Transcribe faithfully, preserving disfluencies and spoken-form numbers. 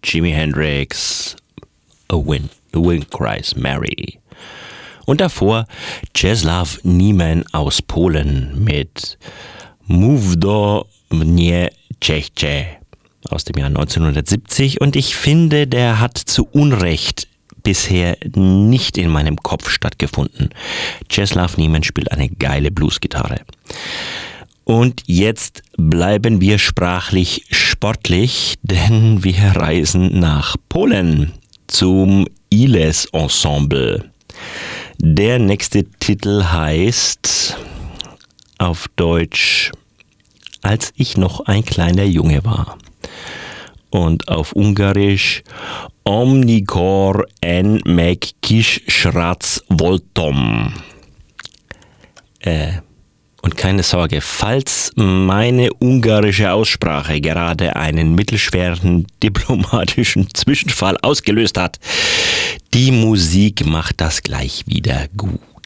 Jimi Hendrix, A Wind, The Wind Cries Mary. Und davor Czesław Niemen aus Polen mit Mów do mnie Czechce aus dem Jahr neunzehnhundertsiebzig. Und ich finde, der hat zu Unrecht bisher nicht in meinem Kopf stattgefunden. Czesław Niemen spielt eine geile Bluesgitarre. Und jetzt bleiben wir sprachlich sportlich, denn wir reisen nach Polen zum Iles Ensemble. Der nächste Titel heißt auf Deutsch Als ich noch ein kleiner Junge war. Und auf Ungarisch Omnikor en meg kis srác voltam. Äh, und keine Sorge, falls meine ungarische Aussprache gerade einen mittelschweren diplomatischen Zwischenfall ausgelöst hat, die Musik macht das gleich wieder gut.